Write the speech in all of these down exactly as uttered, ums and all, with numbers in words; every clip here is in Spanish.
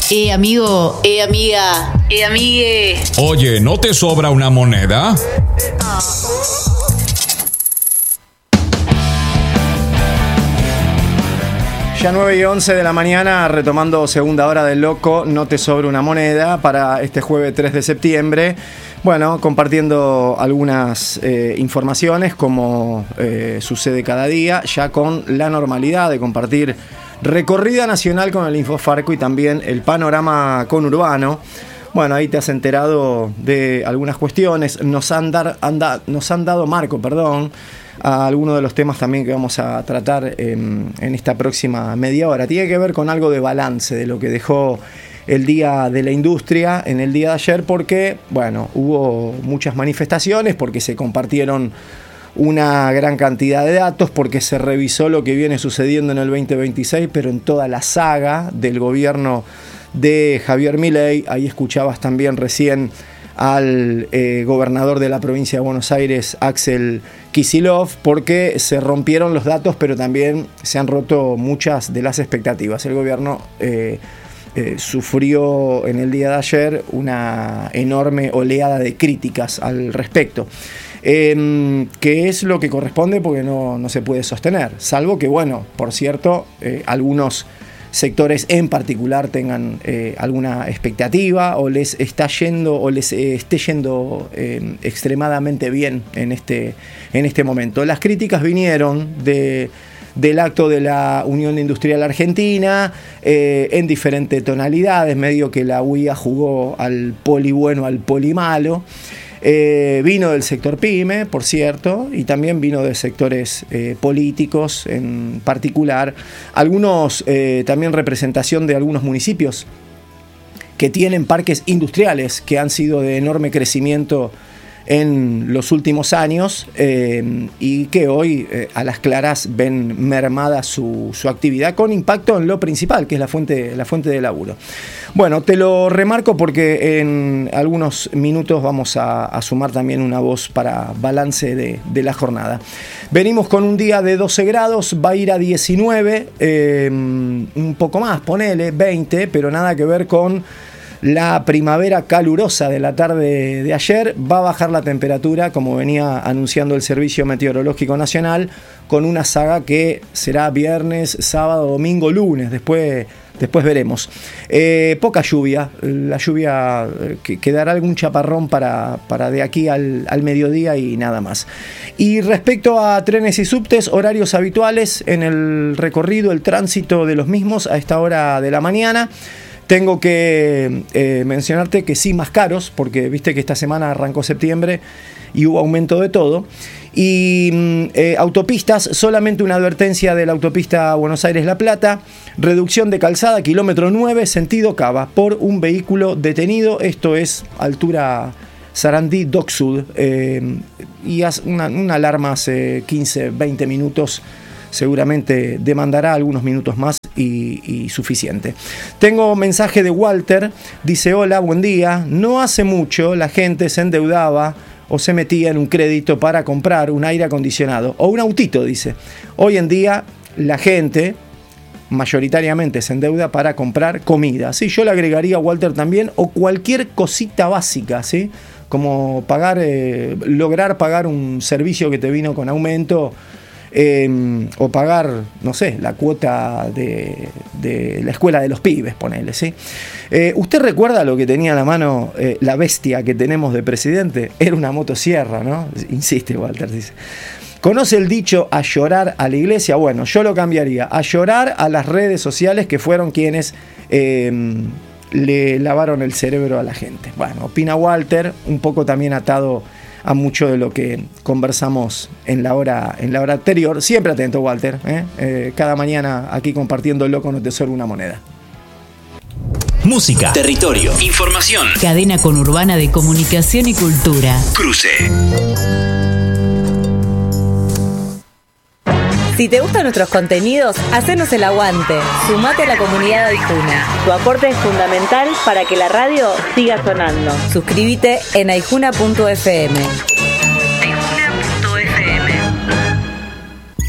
Eh, amigo, eh, amiga, eh, amigue. Oye, ¿no te sobra una moneda? Ya nueve y once de la mañana, retomando segunda hora del Loco, no te sobra una moneda para este jueves tres de septiembre. Bueno, compartiendo algunas eh, informaciones como eh, sucede cada día, ya con la normalidad de compartir recorrida nacional con el Infofarco y también el panorama conurbano. Bueno, ahí te has enterado de algunas cuestiones, nos han, dar, anda, nos han dado marco, perdón, a algunos de los temas también que vamos a tratar en, en esta próxima media hora. Tiene que ver con algo de balance de lo que dejó el Día de la Industria en el día de ayer, porque, bueno, hubo muchas manifestaciones, porque se compartieron una gran cantidad de datos, porque se revisó lo que viene sucediendo en el veinte veintiséis, pero en toda la saga del gobierno de Javier Milei. Ahí escuchabas también recién al eh, gobernador de la provincia de Buenos Aires, Axel Kicillof, porque se rompieron los datos, pero también se han roto muchas de las expectativas. El gobierno eh, eh, sufrió en el día de ayer una enorme oleada de críticas al respecto. Eh, que es lo que corresponde, porque no, no se puede sostener, salvo que, bueno, por cierto, eh, algunos sectores en particular tengan eh, alguna expectativa o les está yendo o les eh, esté yendo eh, extremadamente bien en este, en este momento. Las críticas vinieron de, del acto de la Unión Industrial Argentina eh, en diferentes tonalidades, medio que la U I A jugó al poli bueno, al poli malo. Eh, vino del sector pyme, por cierto, y también vino de sectores eh, políticos en particular. Algunos, eh, también representación de algunos municipios que tienen parques industriales que han sido de enorme crecimiento en los últimos años eh, y que hoy eh, a las claras ven mermada su, su actividad, con impacto en lo principal, que es la fuente, la fuente de laburo. Bueno, te lo remarco porque en algunos minutos vamos a, a sumar también una voz para balance de, de la jornada. Venimos con un día de doce grados, va a ir a diecinueve, eh, un poco más, ponele, veinte, pero nada que ver con la primavera calurosa de la tarde de ayer. Va a bajar la temperatura, como venía anunciando el Servicio Meteorológico Nacional, con una saga que será viernes, sábado, domingo, lunes. Después, después veremos. Eh, poca lluvia, la lluvia que, que dará algún chaparrón para, para de aquí al, al mediodía y nada más. Y respecto a trenes y subtes, horarios habituales en el recorrido, el tránsito de los mismos a esta hora de la mañana. Tengo que eh, mencionarte que sí, más caros, porque viste que esta semana arrancó septiembre y hubo aumento de todo. Y eh, autopistas, solamente una advertencia de la autopista Buenos Aires-La Plata: reducción de calzada, kilómetro nueve, sentido Cava, por un vehículo detenido. Esto es altura Sarandí, Dock Sud. Eh, y una, una alarma hace quince, veinte minutos. Seguramente demandará algunos minutos más y, y suficiente. Tengo mensaje de Walter, dice: hola, buen día. No hace mucho la gente se endeudaba o se metía en un crédito para comprar un aire acondicionado o un autito, dice. Hoy en día la gente mayoritariamente se endeuda para comprar comida. ¿Sí? Yo le agregaría, Walter, también, o cualquier cosita básica, ¿sí? Como pagar, eh, lograr pagar un servicio que te vino con aumento. Eh, o pagar, no sé, la cuota de, de la escuela de los pibes, ponele, ¿sí? Eh, ¿Usted recuerda lo que tenía en la mano eh, la bestia que tenemos de presidente? Era una motosierra, ¿no? Insiste Walter, dice. ¿Conoce el dicho a llorar a la iglesia? Bueno, yo lo cambiaría, a llorar a las redes sociales, que fueron quienes eh, le lavaron el cerebro a la gente. Bueno, opina Walter, un poco también atado a mucho de lo que conversamos en la hora, en la hora anterior. Siempre atento, Walter, ¿eh? Eh, cada mañana aquí compartiéndolo con No Te Sobra una Moneda. Música, territorio, información. Cadena conurbana de comunicación y cultura. Cruce. Si te gustan nuestros contenidos, hacenos el aguante. Sumate a la comunidad de Aijuna. Tu aporte es fundamental para que la radio siga sonando. Suscríbete en aijuna punto f m.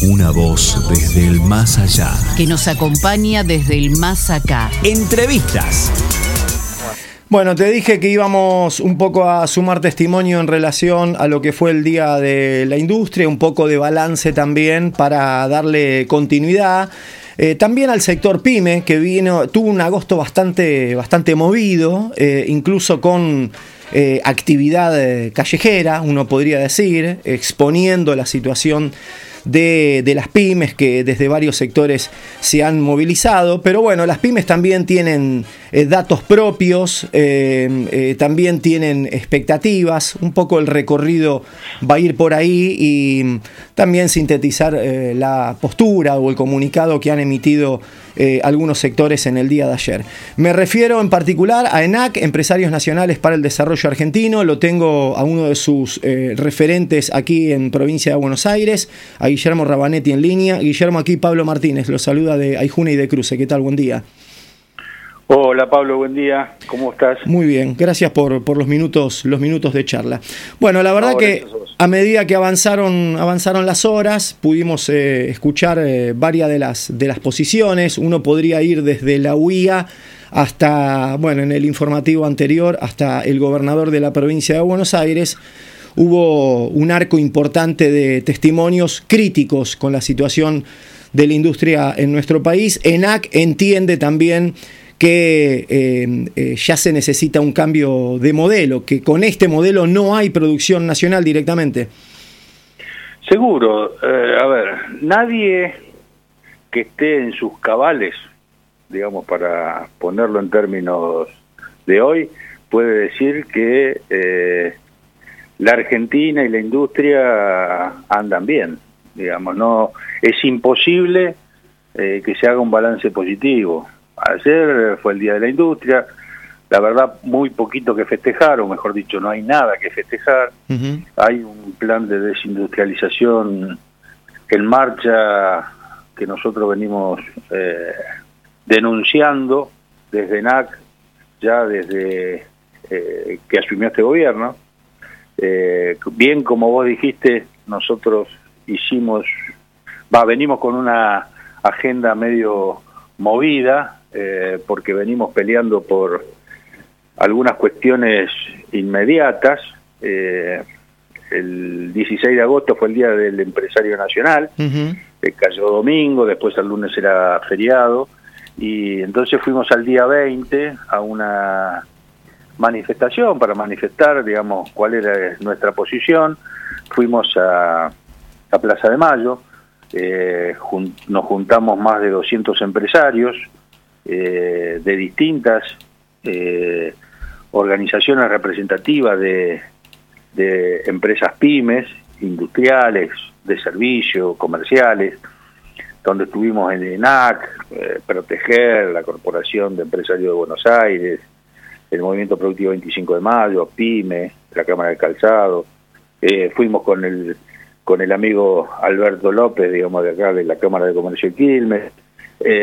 Una voz desde el más allá. Que nos acompaña desde el más acá. Entrevistas. Bueno, te dije que íbamos un poco a sumar testimonio en relación a lo que fue el Día de la Industria, un poco de balance también para darle continuidad. Eh, también al sector PYME, que vino, tuvo un agosto bastante, bastante movido, eh, incluso con eh, actividad eh, callejera, uno podría decir, exponiendo la situación de, de las pymes que desde varios sectores se han movilizado. Pero bueno, las pymes también tienen eh, datos propios, eh, eh, también tienen expectativas, un poco el recorrido va a ir por ahí y también sintetizar eh, la postura o el comunicado que han emitido eh, algunos sectores en el día de ayer. Me refiero en particular a ENAC, Empresarios Nacionales para el Desarrollo Argentino. Lo tengo a uno de sus eh, referentes aquí en provincia de Buenos Aires, a Guillermo Rabanetti en línea. Guillermo, aquí Pablo Martínez, lo saluda de Aijuna y de Cruce. ¿Qué tal? Buen día. Hola Pablo, buen día. ¿Cómo estás? Muy bien, gracias por, por los minutos, los minutos de charla. Bueno, la verdad no, que a medida que avanzaron, avanzaron las horas, pudimos eh, escuchar eh, varias de las, de las posiciones. Uno podría ir desde la U I A hasta, bueno, en el informativo anterior, hasta el gobernador de la provincia de Buenos Aires. Hubo un arco importante de testimonios críticos con la situación de la industria en nuestro país. ENAC entiende también que eh, eh, ya se necesita un cambio de modelo, que con este modelo no hay producción nacional directamente. Seguro. Eh, a ver, nadie que esté en sus cabales, digamos, para ponerlo en términos de hoy, puede decir que eh, la Argentina y la industria andan bien. Digamos, no es imposible eh, que se haga un balance positivo. Ayer fue el Día de la Industria, la verdad muy poquito que festejar, o mejor dicho, no hay nada que festejar. Uh-huh. Hay un plan de desindustrialización en marcha que nosotros venimos eh, denunciando desde ENAC, ya desde eh, que asumió este gobierno. Eh, bien, como vos dijiste, nosotros hicimos, va, venimos con una agenda medio movida, eh, porque venimos peleando por algunas cuestiones inmediatas. Eh, el dieciséis de agosto fue el Día del Empresario Nacional, uh-huh. eh, cayó domingo, después el lunes era feriado, y entonces fuimos al día veinte a una manifestación para manifestar, digamos, cuál era nuestra posición. Fuimos a, a Plaza de Mayo. Eh, jun- nos juntamos más de doscientos empresarios eh, de distintas eh, organizaciones representativas de, de empresas pymes, industriales, de servicio, comerciales, donde estuvimos en ENAC, eh, Proteger, la Corporación de Empresarios de Buenos Aires, el Movimiento Productivo veinticinco de Mayo, PYME, la Cámara del Calzado. Eh, fuimos con el con el amigo Alberto López, digamos, de acá de la Cámara de Comercio de Quilmes,